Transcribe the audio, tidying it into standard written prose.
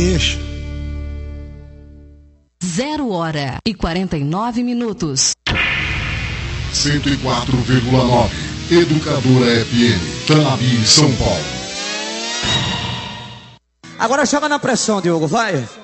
Deixa. 0h49. 104,9 Educadora FM, Tanabi, São Paulo. Agora joga na pressão, Diogo, vai.